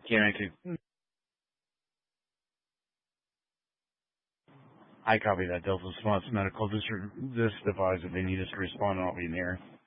Can't I do? I copy that. Delta Response Medical. This device, if they need us to respond, I'll be in here.